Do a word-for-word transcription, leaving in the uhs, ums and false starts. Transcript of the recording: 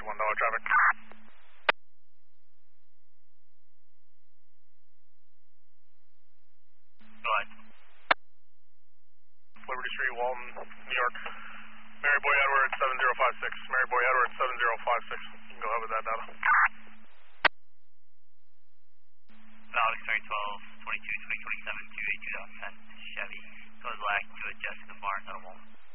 one dollar traffic. Go ahead. Liberty Street, Walton, New York. Mary Boy Edward seven zero five six. Mary Boy Edward seven zero five six. You can go ahead with that data. Alex three twelve, twenty-two, twenty twenty-seven, two eight two dot ten, Chevy. Goes black to a Jessica Barnes on a wall.